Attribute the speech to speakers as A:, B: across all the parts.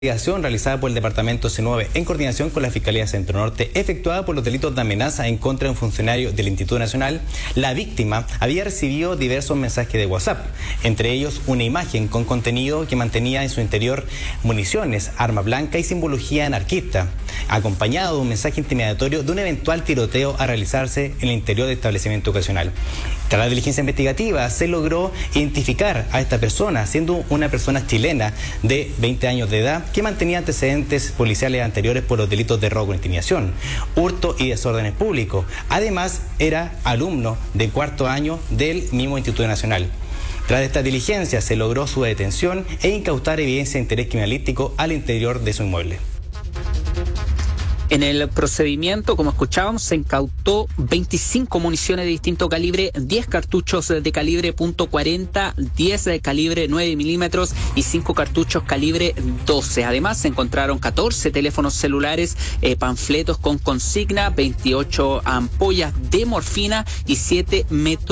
A: Investigación realizada por el Departamento C9 en coordinación con la Fiscalía Centro Norte, efectuada por los delitos de amenaza en contra de un funcionario del Instituto Nacional. La víctima había recibido diversos mensajes de WhatsApp, entre ellos una imagen con contenido que mantenía en su interior municiones, arma blanca y simbología anarquista, acompañado de un mensaje intimidatorio de un eventual tiroteo a realizarse en el interior del establecimiento ocasional. Tras la diligencia investigativa se logró identificar a esta persona, siendo una persona chilena de 20 años de edad que mantenía antecedentes policiales anteriores por los delitos de robo con intimidación, hurto y desórdenes públicos. Además, era alumno de cuarto año del mismo Instituto Nacional. Tras esta diligencia se logró su detención e incautar evidencia de interés criminalístico al interior de su inmueble.
B: En el procedimiento, como escuchábamos, se incautó 25 municiones de distinto calibre, 10 cartuchos de calibre .40, 10 de calibre 9 milímetros y 5 cartuchos calibre 12. Además, se encontraron 14 teléfonos celulares, panfletos con consigna, 28 ampollas de morfina y 7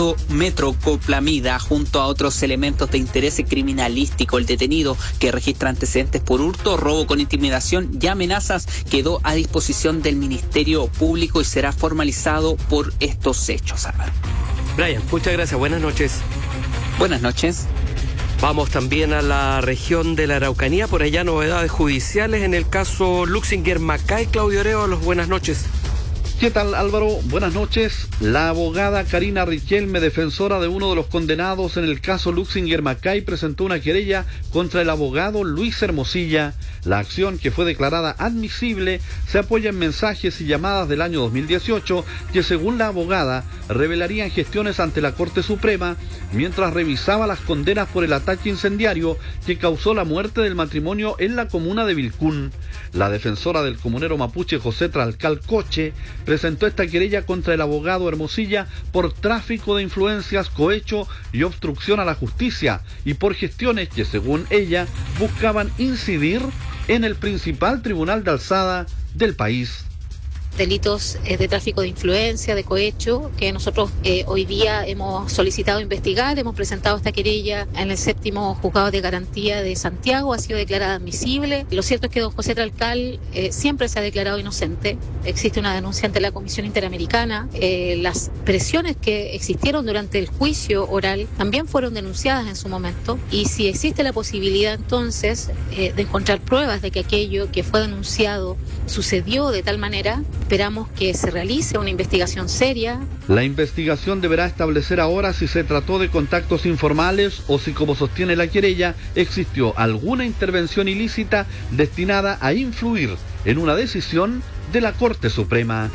B: metrocoplamida, junto a otros elementos de interés criminalístico. El detenido, que registra antecedentes por hurto, robo con intimidación y amenazas, quedó a disposición del Ministerio Público y será formalizado por estos hechos.
C: Brian, muchas gracias. Buenas noches.
B: Buenas noches.
C: Vamos también a la región de la Araucanía. Por allá novedades judiciales en el caso Luxinger Macay. Claudio Areolos, buenas noches.
D: ¿Qué tal, Álvaro? Buenas noches. La abogada Karina Richelme, defensora de uno de los condenados en el caso Luxinger Macay, presentó una querella contra el abogado Luis Hermosilla. La acción, que fue declarada admisible, se apoya en mensajes y llamadas del año 2018 que, según la abogada, revelarían gestiones ante la Corte Suprema mientras revisaba las condenas por el ataque incendiario que causó la muerte del matrimonio en la comuna de Vilcún. La defensora del comunero mapuche José Tralcal Coche presentó esta querella contra el abogado Hermosilla por tráfico de influencias, cohecho y obstrucción a la justicia y por gestiones que, según ella, buscaban incidir en el principal tribunal de alzada del país.
E: Delitos de tráfico de influencia, de cohecho, que nosotros hoy día hemos solicitado investigar. Hemos presentado esta querella en el 7º Juzgado de Garantía de Santiago, ha sido declarada admisible. Lo cierto es que don José Tralcal siempre se ha declarado inocente. Existe una denuncia ante la Comisión Interamericana. Las presiones que existieron durante el juicio oral también fueron denunciadas en su momento, y si existe la posibilidad entonces de encontrar pruebas de que aquello que fue denunciado sucedió de tal manera, esperamos que se realice una investigación seria.
D: La investigación deberá establecer ahora si se trató de contactos informales o si, como sostiene la querella, existió alguna intervención ilícita destinada a influir en una decisión de la Corte Suprema.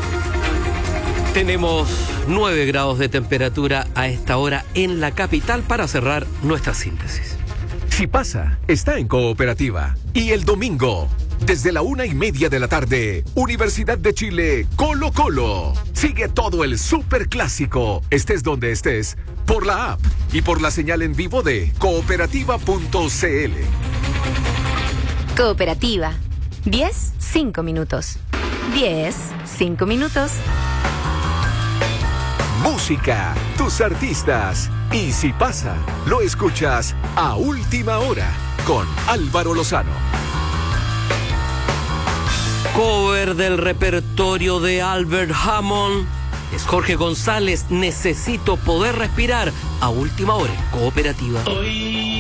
C: Tenemos 9 grados de temperatura a esta hora en la capital para cerrar nuestra síntesis.
F: Si pasa, está en Cooperativa. Y el domingo, desde la 1:30 de la tarde, Universidad de Chile, Colo-Colo. Sigue todo el superclásico, estés donde estés, por la app y por la señal en vivo de cooperativa.cl.
G: Cooperativa. 10, 5 minutos. 10, 5 minutos.
F: Música, tus artistas. Y si pasa, lo escuchas a última hora con Álvaro Lozano.
C: Cover del repertorio de Albert Hammond. Es Jorge González, Necesito Poder Respirar, a última hora, Cooperativa.